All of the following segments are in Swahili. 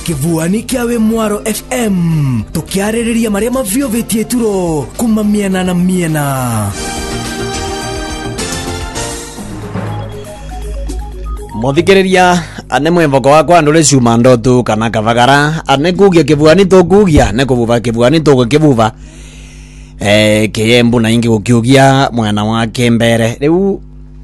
Kivuani kiawe Mwaro FM tukiarĩrĩria maria maviovetie turo kuma miena na miena. Muthikiriria ane mwivoko wakwa ndule cuma ndotu kana kavagara ane kugia kivuani to kugia ne kuvuva kivuani to kivuva kiyembu na ingi gukiugia mwana wake mbere riu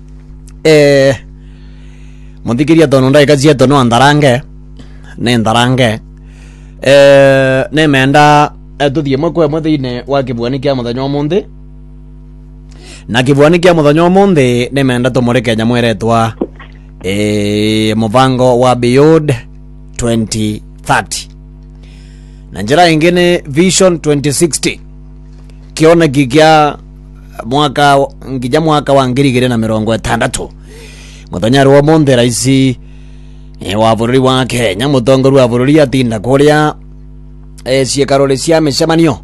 muthikiriria tono ndaika cia tono andarange ne ndarange ne menda tuthie mwekwe muthine wa kivuani kia muthenya omunthi na kivuani kia muthenya omunthi ne menda tumurike nyamweretwa muvango wa Beyond 2030 na njira ingine Vision 2060 kiona gigia mwaka wa 2060 muthenya rwa monde raisi wa bururi wa Kenya mutongoru wa bururi atinda kuria ciikarore cia micemanio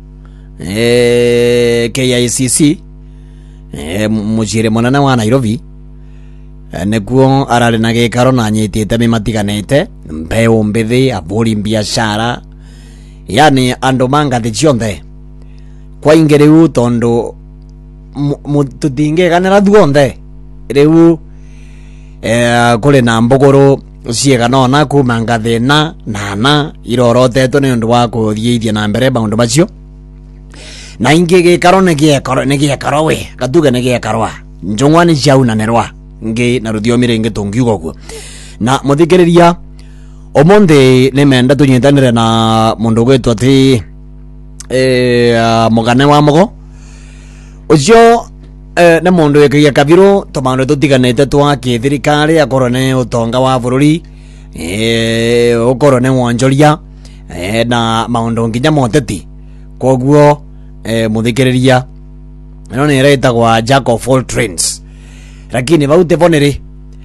KICC mucire munene wa Nairobi nekuo arari na gikaro na nyitite mimatiganite mbeu mbithi aburi biashara yani andu mangathi cionthe kwa ingeriu tondu tutinge ganira thuonthe riu kuri na mbogoro ciegana ona kuma ngathi na irorotetwo ni undu wa kuthiithia na mbere baundu bacio na ingi gikaro ne giekaro we gatuge ne giekarwa njungwani ciaunanerwa nge na ruthiomi ringi tungiuga guo na muthikiriria omonde ne menda tunyitanire na mundu gwetu ati mugane wa mugo ucio ne mundu yekiria kabiro tomando tutiganete twa kithirikari akorone utonga wa bururi ukorone wonjoria na maundu nginya moteti koguo muthikiriria no ne reta kwa jack of all trades lakini baute bonere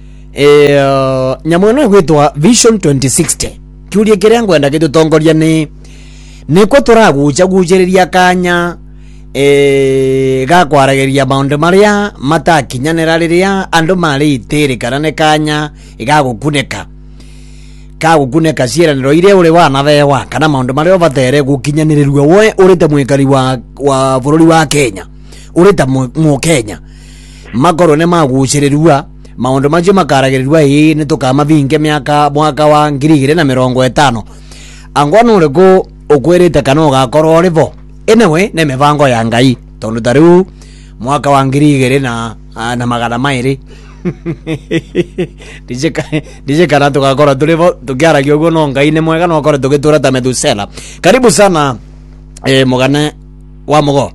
nyamono gwitwa Vision 2060 kiurie kiria ngwenda gitutongoria ni ko turaguchagujiriria kanya gakwarageria maundu maria matakinyanira riria andu mari itirikana ne kanya igagukuneka ciiraniro iria uri wanathewa kana maundu maria ubatere gukinyaniririo we urite mwikari wa bururi wa Kenya urite mu Kenya makoro ne magucirirua maundu macio makaragirirua ni tukamavinge mwaka wa 2050 angwana uriko ukwirite kana ugakorwo rivo enewe ne mivango ya Ngai tondu tariu mwaka wa 2000 na magana mairi dije kana tugakorwo turivo tukiaragia uguo no Ngai ni mwega no korwo tugitura ta Methusela. Karibu sana mugane wa mugo.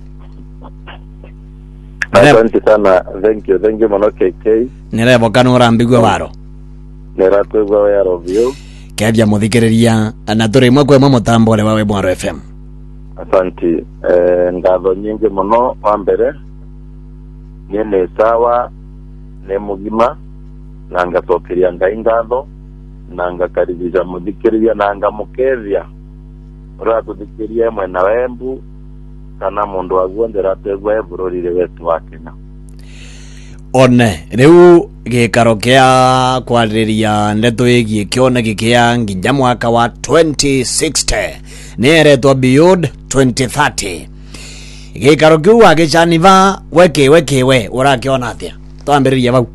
Asante sana, thank you mano KK. Nirebo kana urambigwe waro. Niratwegwa waro vyo. Kebya muthikiriria na turi mwekwe mutambore wawe Mwaro FM. Asante, ngatho nyingi muno wa mbere. Niene sawa ne mugima na ngatokeria Ngai ngatho na ngakaribisha muthikiriria na ngamukethia. Uratuthikiria mwena wembu kana mundu agwondera tegwa bururi wetu wa Kenya. One riu gikaro kia kwariria ndeto igie kiona gikia nginya mwaka wa 2060 neretwa Beyond 2030 gikaro kiu agicaniva weke urakiona atia twambiriria bau.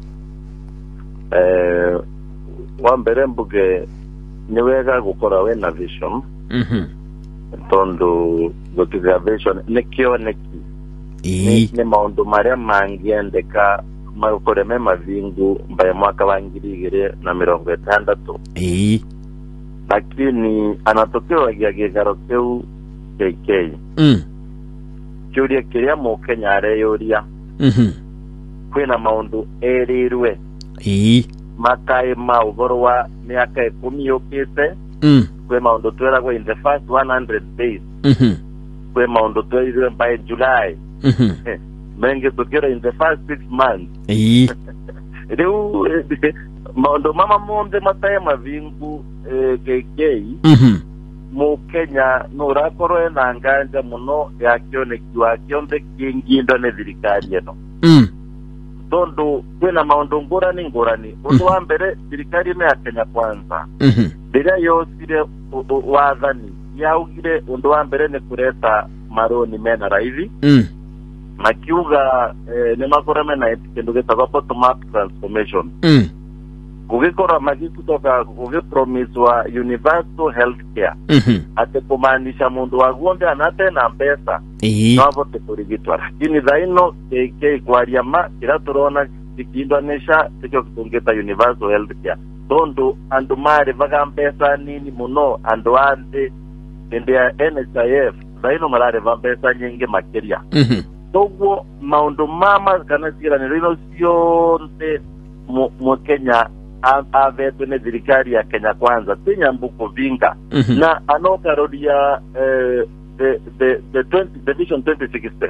Wa mbere mbuge ni wega gukora we na vision tondo gutiga vision nekioneki ni maundu maria mangiendeka makore mavingu mbaye mwaka wa 2060 lakini anatokeo ya gigaro keu KK kiuria kiria mu Kenya areyoria kwina maundu erirwe makai maugoro wa miaka 10 yokite kwe maundu twera in the first 100 days kwe maundu twera by July mengi tukira in the first 6 months leo maundu mama monde mataya mavingu KK mu Kenya no rakoro na nganja muno yakioneki wa kionde kingindo ne thirikari eno tondu kwina maundu ngurani undu wa mbere thirikari ya Kenya Kwanza ndiria yosire wathani yaugire undu wa mbere ni kureta maroni mena raithi makiuga ni makorame na kindu gitagwo bottom up transformation gugikora magikutoka gugipromiswa universal health care ate kumaanisha mundu waguonde anate na pesa no avote kurigitwa lakini thaino KK kwaria ma kira turona tikindwanisha tikyo kitungita universal health care tondu andu mari vaga pesa nini muno andu ande ndia NHIF thaino marare pesa nyingi makiria toguo maundu mama kana sira ni rino sionte mu Kenya avetu ne thirikari ya Kenya Kwanza tinya mbuko vinga na anoka rodia the vision 2060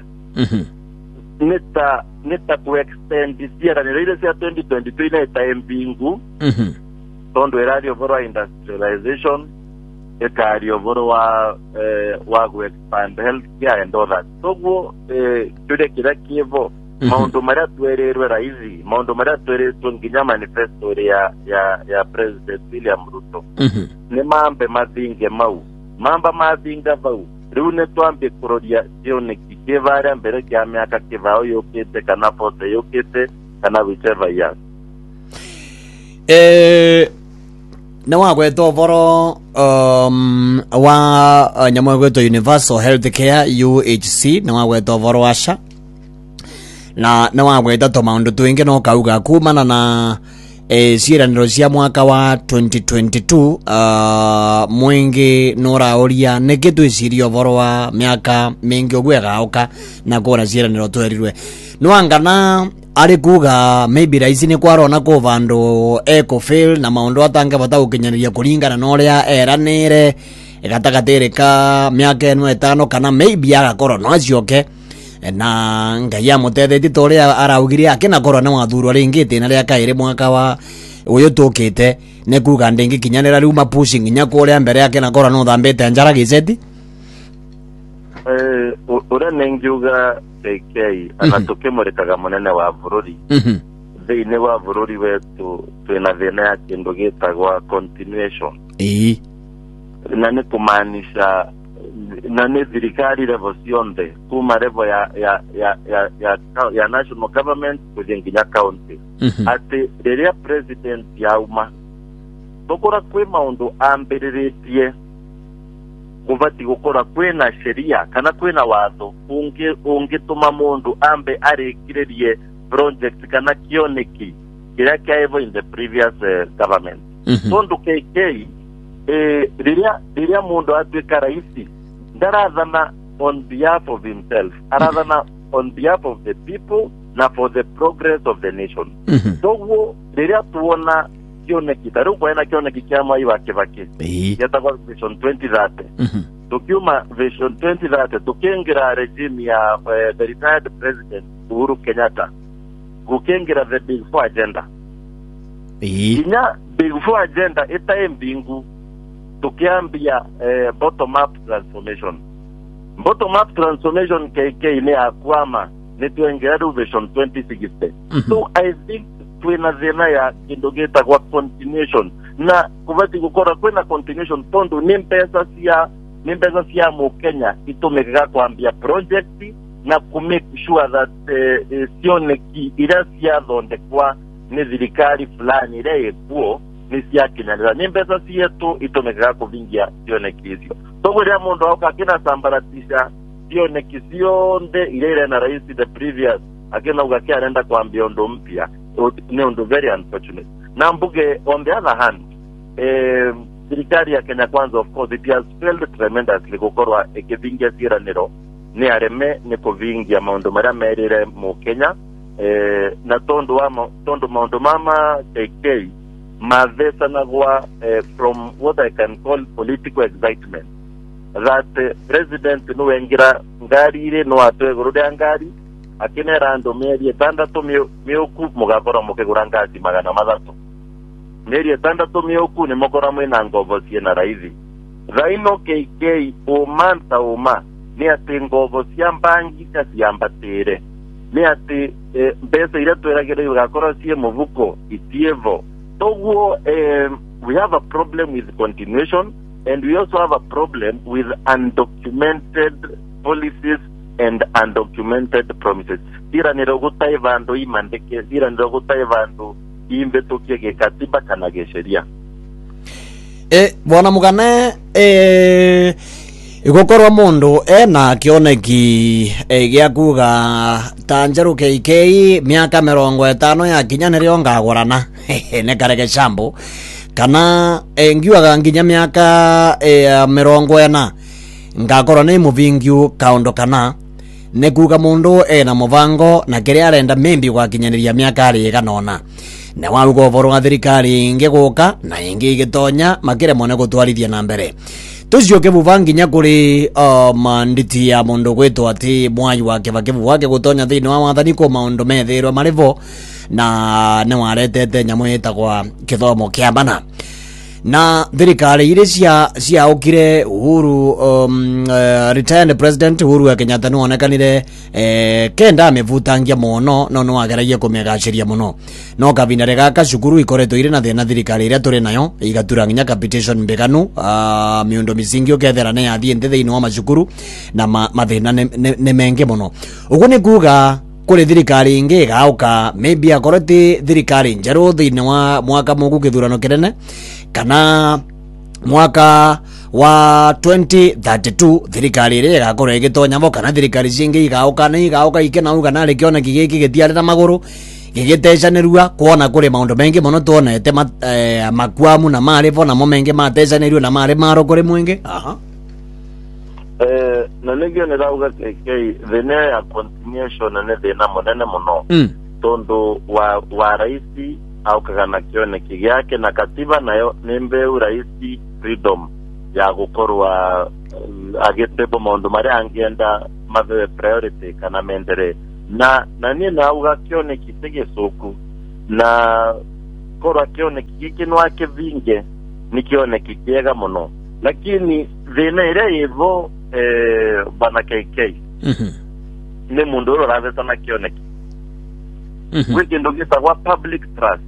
nita ku extend this year ni ile ya 2023 na itaimbingu tondo erario voro industrialization ekario voro wa go expand health care and all that togo tude kila kivo maundu maria twererwe raizi maundu maria twererwe nginya manifesto ya President William Ruto ni mambe mathinge mau mamba mathinga vau riu ne twambe kuroria sione kivara mbere kya miaka kivao yokete kana pote yokete kana whichever year na wagwetwo voro wa nyamwegweto Universal Health Care UHC na wagwetwo voro washa na wagweta to maundu twingi no kauga kumana na ciiraniro cia mwaka wa 2022 mwingi noraoria niki twicirio voro wa miaka mingi ogwe gauka na kora ciiraniro twerirwe nwangana ari kuga maybe raisi ni kwarona ko vandu ecofail na maundu atanga bata ukinyaniria kuringana no ria eranire gatagatereka miaka eno 5 kana maybe agakoro no acioke na ngai amutetheti toria araugire akina korwo na wathurwo ringite na ria kaire mwaka wa uyu tukite ne kuga ndingi kinyanira riuma pushing nya kuria mbere yake na korwo no thambete njara giceti ura nengiuga KK anatukimurikaga munene wa bururi thiini wa bururi wetu twina thina ya kindu gitagwa continuation na ni kumaanisha na ni thirikari level cionthe kuma level ya national government kuzinginya county ati riria president yauma tukura kwi maundu ambiritie kuvati gukora kwina sheria kana kwina watho ungituma mundu ambe arikirerie project kana kioneki kiria kiaivo in the previous government tondu KK riria mundu atwika raisi ndarathana on behalf of himself arathana on behalf of the people na for the progress of the nation toguo riria tuona kioneki taru kwa ina kioneki kia mwai wa Kibaki yatagwa vision 2030 tukiuma vision 2030 tukiingira regime ya the retired president Uhuru Kenyatta kukiingira the big four agenda inya big four agenda itaembingu tukiambia bottom up transformation KK ni akwama ni tuingira vision 2060 so I think twina thina ya kindu gitagwa continuation na kuvati gukora kwina continuation tondu ni mpesa cia mu Kenya itumikaga kwambia project na ku make sure that sioneki ira cia thondekwa ni thirikari fulani ira ikuo ni cia kinyanira ni mpesa cietu itumikaga kuvingia sioneki icio togo ria mundu auka kina sambaratisha sioneki cionde ire na rais the previous akina ugakia arenda kwambia undu mpya ni undu very unfortunate na mbuge on the other hand serikali ya Kenya Kwanza of course it has failed tremendously gukorwa ikivingia ciiraniro ni areme ni kuvingia maundu maria merire mu Kenya na tondu maundu mama KK mavesanagwa from what I can call political excitement that president no wengira ngari ire no atwe gurude ngari akinera andu meri 6 miuku mugakora mukigura ngasi 300 meri 6 miuku ni mukora mwina ngovo ciena raithi raino KK umanta uma ni ati ngovo cia mbangi cia ciambatire ni ati mbesa ira tweragira igakora cie muvuko itievo toguo we have a problem with continuation, and we also have a problem with undocumented policies and undocumented promises. Ira niroguta ivando imandeke, ira niroguta ivando imbe tukie katiba kana gesheria. Bwana Mugane, igukorwa mundu ena kioneki gia kuga tanjeru KK miaka 50 ya kinya nirio ngagorana ne kareke chambo kana ngiwaga nginya miaka 40 ngakorwa ni muvingyu kaundo kana ne kuga mundu ena muvango na kiria arenda mimbi gwa kinyaniria miaka ari ganona na warugo voro wa thirikari ingiguka na ingi igitonya makire mone gutwarithia na mbere tucioke buvanginya kuri manditi ya mundu gwitwo ati mwai wake vakivu wake gutonya thiini wa wathani ko maundu methirwo marivo na ne waretete nyamu itagwa kithomo kia bana na thirikari ire cia ukire Uhuru retired president Uhuru Kenyatta no onekanire kenda amevutangia muno no ageragia kumegaciria muno no kabinare gaka cukuru ikoretwo ire na thina thirikari ire turi nayo igatura nginya capitation mbeganu miundo misingi ukethera ne yathie thiini wa macukuru na mathina ne menge muno ugu ni kuga kuri thirikari ingi gauka maybe akoroti thirikari njeru thiini wa mwaka mugu githurano kinene kana mwaka wa 2032 thirikari ire igakorwo igitonya vo kana thirikari cingi igauka ikena uga na rikiona gigiki gitiari na maguru gigitecanirua kuona kuri maundu mengi muno tuonete makwamu na marivo na momengi matecanirua na mari maro kuri mwingi na nigio nirauga thina ya continuation ne thina munene muno tondu wa raisi aukaga na kioneki giake na katiba nayo nimbe uraisi freedom ya gukorwa agitepo maundu maria angienda mathe priority kana mendere na nie nauga kioneki tigicuku na korwa kioneki giki nwake vinge ni kioneki kiega muno lakini thina ire ivo bana KK ni mundu uraveta na kioneki wikindu gitagwa public trust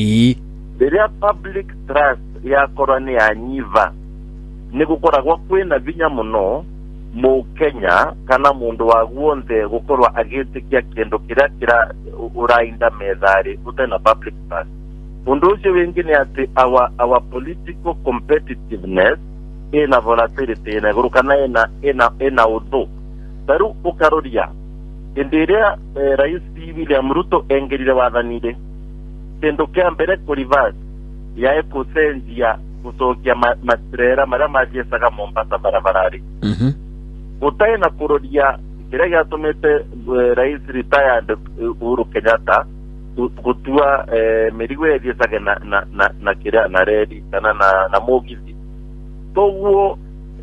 Beria public trust ya korani ya nyiva ni gukoragwa kwina vinya muno mu Kenya kana mundu wa guonde gukorwa agitikia kindu kira urainda methari utena public trust. Undu ucio wingi ni ati our political competitiveness ina volatility ina gurukana ina udhu taru ukaroria indiria rais William Ruto engirire wathanire kendo kia mbere kurivas ya kusenjia kutokia matrera maria majesaga Mombasa barabarari utaina kurodia kire gatumete rais retired Uhuru Kenyatta kutua merigo yesaga na kira na redi kana na mogizi toguo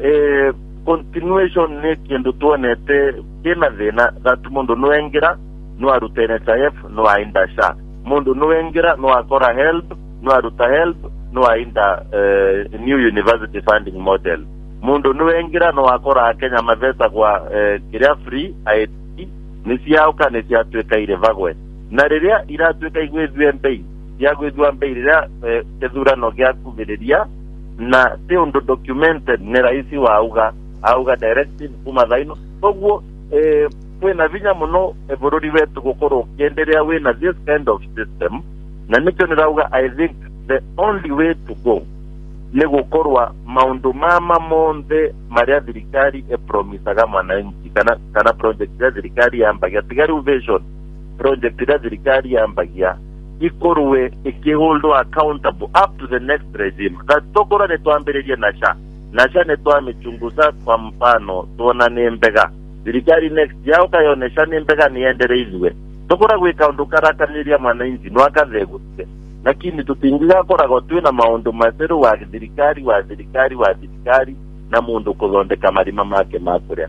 continuation ne kendo tuonete kena thina that mundu no engira no arutene TAF no aindasha mundu no engira no akora help no aruta help no ainda new university funding model mundu no engira no akora Kenya mavesa kwa kiria free IT nisiauka nisiatweka ile vagwe na riria iratweka igwethwe mbei ya gwethwa mbei riria kethurano gya kuviriria na te undu documented ne raisi wa auga directive kuma thaino koguo kwina vinya muno bururi wetu gukorwo kiendelea wina this kind of system na nikyo nirauga I think the only way to go ni gukorwa maundu mama monde maria thirikari promisaga mwananchi kana project ya thirikari yambagia tigari vision project ya thirikari yambagia ikorwe ikihold accountable up to the next regime that tokora ne tuambiririe nasha ne tuamichunguza kwa mfano tuona ni mbega thirikari next yao kayonesha ni mbega niendereizwe tokora gwika undu karakaniria mwananchi no akathegutse lakini tutingiga korago twina maundu maseru wa thirikari na mundu kuthondeka marima make makuria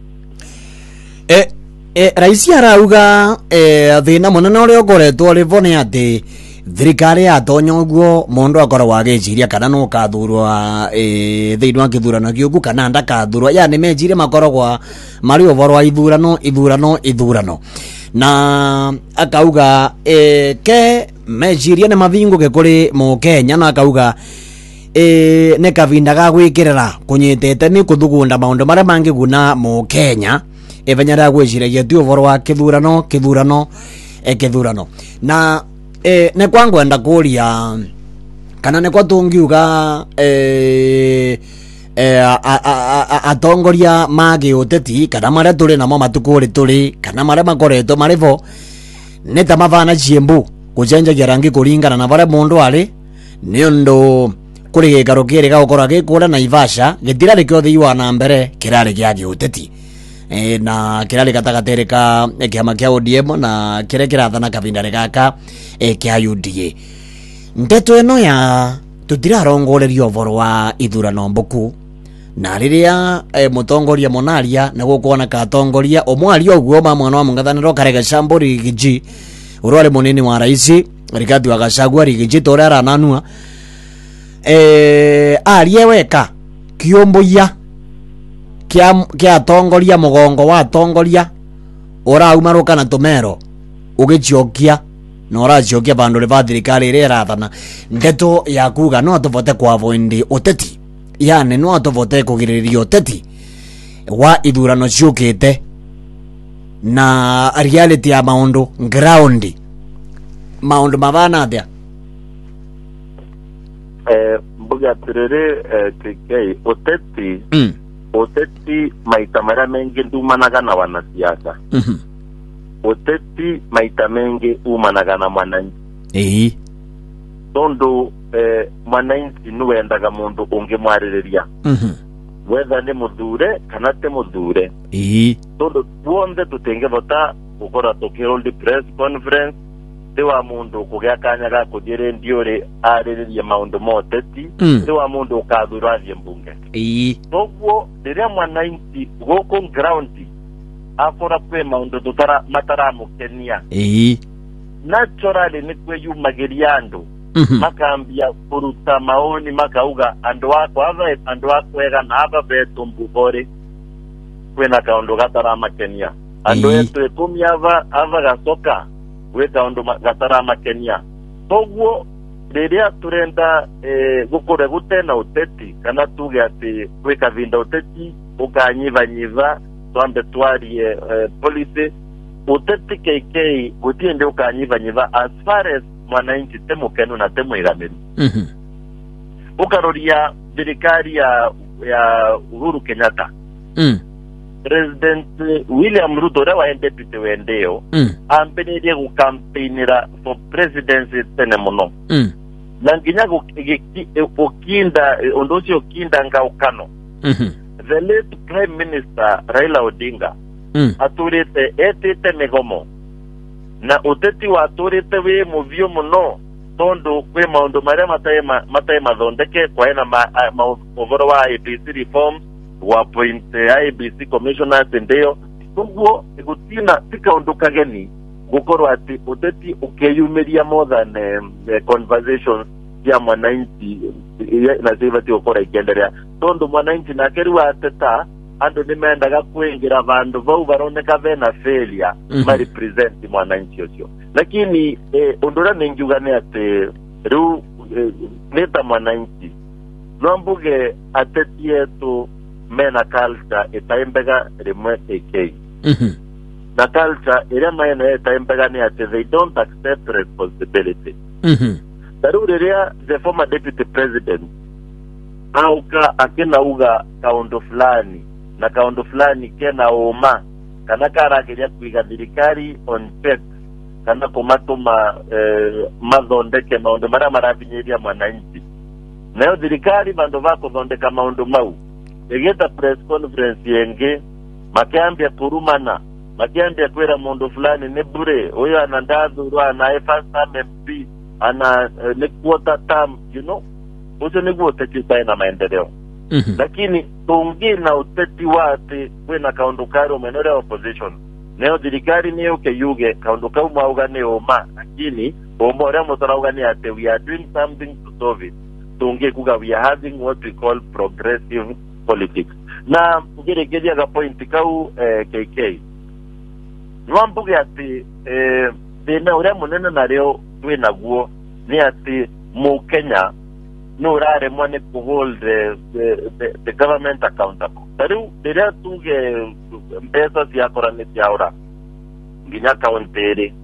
raisi arauga thina munene uria ukoretwo rivone ati thirikari atonya uguo mundu akoragwo agiciria kana no kathurwa thiini wa kithurano giuku kana ndakathurwa yani mejire makoragwo mari uvoro wa ithurano na akauga ke mejiria ne mavingo ke kuri mu Kenya na akauga ne kavinda ga gwikirira kunyitete ni kuthugunda maundu maria mangiguna mu Kenya evanyara gwiciragia tu uvoro wa kithurano na ne kwangwenda kuria kana ne kwa tungiuga atongoria magi uteti kana maria turi namo matukuri turi kana maria makoretwo marivo ne tamavana ciembu kucenjagia rangi kuringana na varia mundu ari ni undu kuri gikaro kiri gagukora gikura na Ivasha gitirari kio thiwa na mbere kirari gia giuteti na kirari gatagatere ka kiama kia ODM na kire kirathana kavindari gaka kia UDA. Ndeto eno ya tutirarongorerio voro wa ithurano mbuku na riria mutongoria monaria na gukuona ka tongoria omwari oguo mwana wa mungathaniro karega shambori giji urware munini wa raisi Rigathi wa Gachagua giji tora rananua arie weka kiomboya kia tongoria mugongo wa tongoria uraumaruka na tumero ugiciokia na uraciokia vandu riva thirikari iria irathana. Ndeto ya kuga no tuvote kwa avoid uteti, yani no tuvote kugiriria uteti wa ithurano ciukite na reality ya maundu ground maundu mavana atia mbuga tirere TK uteti maita maria mengi ndumanaga na wanasiasa. Uteti maita mengi umanaga na mwananchi. Tondo mwananchi nuwendaga mundu ungimwaririria whether ni muthure kana te muthure. Tondo tuonde tutenge vota ukora tukihold press conference dewa mundu kugia kanya ga kujire ndiore aririria maundu moteti dewa mundu ukathurathie mbunge. Toguo riria mwananchi goko ground akora kwe maundu mataramukenia naturally ni kwe yumagiria andu makambia kuruta maoni makauga andu wako ega na aba betu mbugore kwena kaundu gataramakenia andu etu ekumi ava gasoka weta undu gataramakenia. Toguo riria turenda gukure gutena uteti kana tuge ati gwika vinda uteti ukanyiva twambe twarie policy uteti KK gutiende ukanyiva as far as mwananchi temukenu na temuigamiru. Ukaroria thirikari ya Uhuru Kenyatta President William Ruto rewa deputy wendeo ambenirie gukampeinira for presidency tene muno na nginya ukinda undocio kinda ngaukano. The late Prime Minister Raila Odinga aturite etite migomo na uteti wa aturite we muvio muno tondo kwe maundu maria matai mathondeke kwa ena uvoro wa IEBC reforms wa point IEBC commissioners ndio. Toguo gutina tika undu kageni gukorwo ati uteti ukeyumiria more than conversations ya mwananchi na zivati ukora ikiendelea. Tondo mwananchi na keriwa ateta andu nimendaga kuingira vandu vau varoneka vena failure represent mwananchi ocio. Lakini undura ningiuga ni ati riu neta mwananchi no mbuge ateti yetu mena culture itaembega rimwe KK na culture iria maena itaembega ni ati they don't accept responsibility. Daruria the former deputy president auka akina uga kaundo fulani na kaundo fulani kena oma kana karagiria kuiga thirikari on check kana kumatuma mathondeke maundu maria maravinyiria mwananchi nayo thirikari vandu vakuthondeka maundu mau egeta press conference yenge makiambia kurumana makiambia kwera mundu fulani ni bure huyo anandathurwa na first time MP ana ni quarter term uzo ni uteti na maendeleo. Lakini tungi na uteti wate kwena kaundukari umenore opposition neo thirikari ni yuge kaunduka umauga ni oma lakini omore motorauga ni ate we are doing something to solve it. Tungi kuga we are having what we call progressive politics. Na ugeregeria ga point kau KK nwambuge ati thina uria munene nario twinaguo ni ati mu Kenya no raremwa ni ku hold the government accountable. Tariu riria tuge mpesa ciakora ni ciaura nginya kauntiri.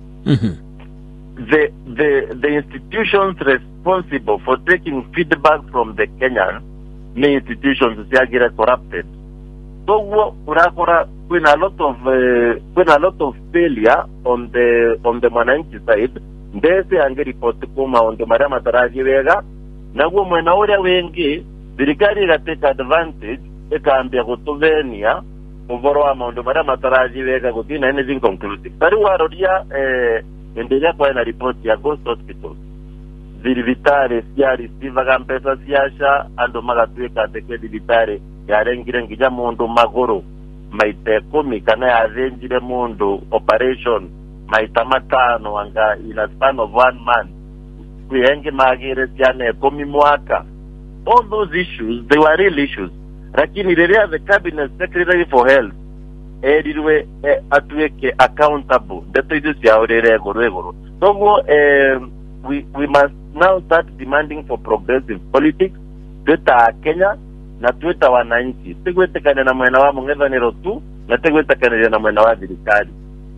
The institutions responsible for taking feedback from the Kenyan ni institutions ciagira corrupted. So urakora kuna a lot of failure on the Mwananchi side. Ndese ange report kuma on the maria mataraji wega naguo mwena uria wengi thirikari igateka advantage ikaambia gutuvenia uvoro wa maundu maria mataraji wega guthina anything conclusive. Tariu waroria endelea kwa na report ya Ghost Hospital thirivitare ciari civaga mpesa ciaca andu magatwika thirivitare yarengire ngija mundu maguru maite 10 kana yathenjire mundu operation maita matano anga in a span of 1 month kuyengi magire ciane 10 mwaka. All those issues, they were real issues, lakini riria the cabinet secretary for health erirwe atweke accountable ndeto icio ciaurire guru. So we must now start demanding for progressive politics tweta Kenya na tweta wananchi, tigwetekane na mwena wa mungethaniro tu na tigwetekane na mwena wa thirikari.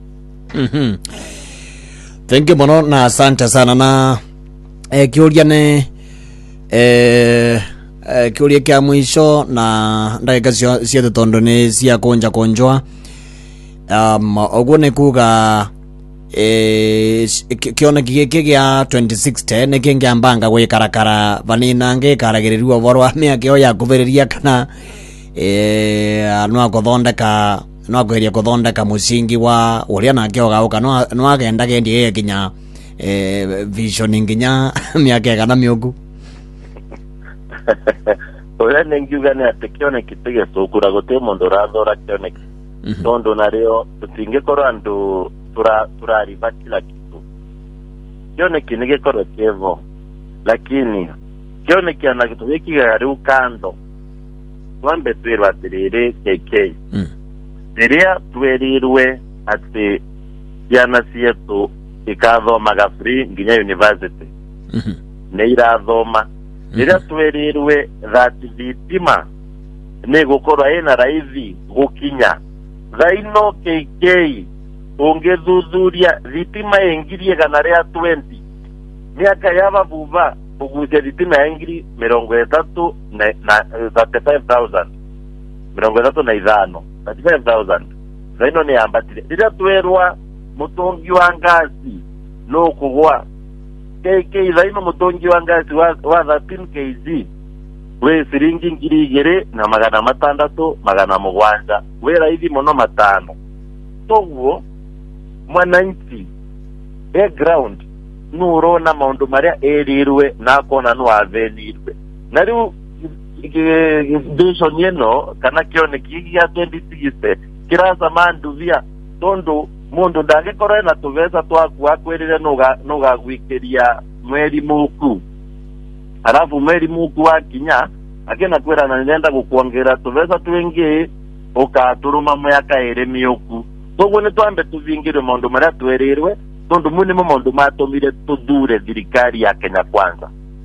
Thank you mono na asante sana na kiuria ne kiuria kia mwisho na ndagika cia tondo ni cia konjwa oguo ni kuga kiona giki gia 2060 ni kingiambanga gwikarakara vanina ngikaragirirwa voro wa miaka ya kuviriria kana no agothondeka kuthondeka musingi wa uria nake ogauka no agenda gendi ginya vision nginya miaka kana miugu oya nengiuga ni atekione kitige sokura gote mundu rathora kione tondo nario tutingekorwo andu turariva kila kitu kione kinigekoro kevo lakini kione kiana kitu hiki gari kando wambe twirwa atiriri KK riria twerirwe ati ciana cietu ikathomaga free nginya university ne irathoma riria twerirwe that thitima ni gukorwa ina raithi gukinya thaino KK ungethuthuria thitima engirie kana ria 20 miaka yaba buva uguze thitima engiri 30 na 35000 35,000 zaino ni ambatire riria twerwa mutongi wa ngasi no kugwa KK zaino mutongi wa ngasi wa 13 kg we siringi ngiri 2,600 wera hivi mono matano toguo mwananchi background nurona maundu maria erirwe na kona no avenirwe na riu vision yeno kana kione kigia 2060 kirasa manduvia tondo mundu ndagekora na tuvesa twaku akwirire no gagwikiria mweri muku arafu mweri muku akinya akena kwira na nenda gukuongera tuvesa twingi ukaturuma myaka iri miuku togo ni twambe tuvingire maundu maria twerirwe tondo muni mo maundu matomire tudure thirikari ya Kenya Kwanza.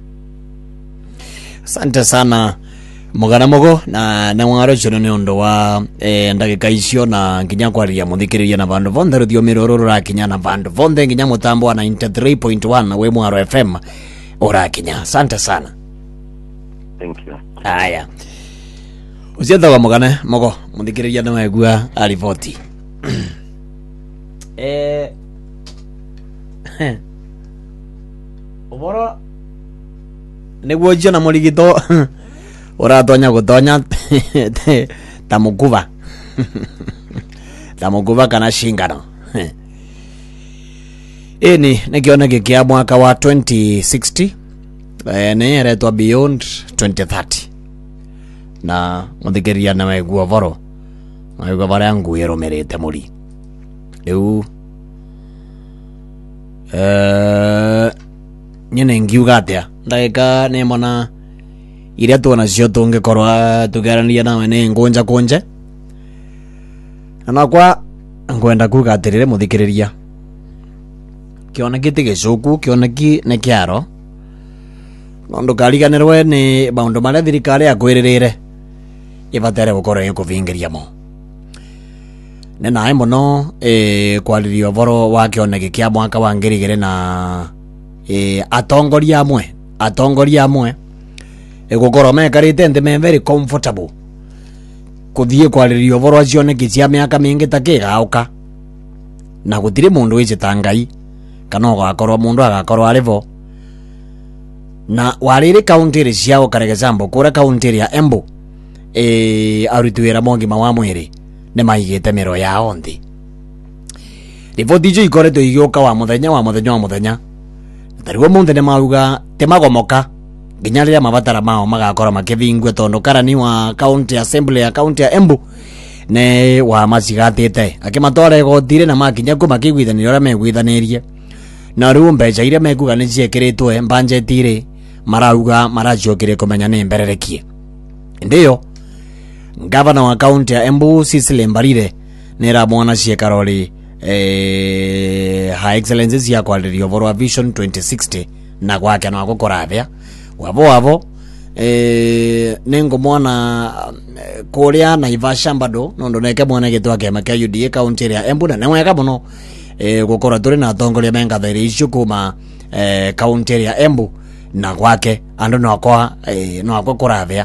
Asante sana mugana mogo na mwaro chono ni ondo wa ndagika icio na nginya kwaria muthikiriria na vandu vonthe ruthio miroro rakinya na vandu vonthe nginya mutambo wa 93.1 we Mwaro FM urakinya. Asante sana. Thank you. Haya uzienda wa mugana mogo muthikiriria na wegua arivoti uboro niguo jona murigito uratonya gutonya tamukuva kana shingano ini nikiona gikia mwaka wa 2060 ni eretwa beyond 2030 na muthikiria na wegua voro wegua varia nguiro merete muri riu nyene ngiuga atia ndagika ni mona iria tuona cio tungikorwa tukiarania nawe ni ngunja kunje na kwa ngwenda kuga atirire muthikiriria kioneki tigicuku kioneki ni kiaro nondo kariganirwe ni maundu maria thirikari akwirire ibatere gukorwo ikuvingiria mo ne nae muno kwaririo boro wa kioneki kia mwaka wa 2000 na atongoria amwe gukorwo mekarite nthi very comfortable kuthie kwaririo boro cioneki cia miaka mingi takigauka na gutire mundu wicita Ngai kana ugakorwo mundu agakorwo arivo na warire county ciao karege jambo kura county ya Embu arutwira mongima wa mwiri ne maigite miro yao nthi riboti icio ikoretwo igioka wa muthenya tariwo munthi ne mauga temagomoka nginya riria mabatara mao magakora makivingwe tondu karani wa county assembly ya county ya Embu ne wa macigatite akimatwara igotire na makinya ku makigwithaniria ora megwithanirie na riu mbeca iria mekuga ni ciekiritwe mbanjetire marauga maracokire kumenya ni mbererekie ndiyo gavana wa county ya Embu Cecily Mbarire nera mwana ciekarori High Excellency cia kwaririo boro Vision 2060 na gwake no agukorathia wabo nengo mwana kuria na Ivasha bado nondo neke mwana gitwa kema kia UDA county ya Embu na nwega muno gukora turi na atongoria menga thairi icio kuma county ya Embu na gwake andu no akwa kurathia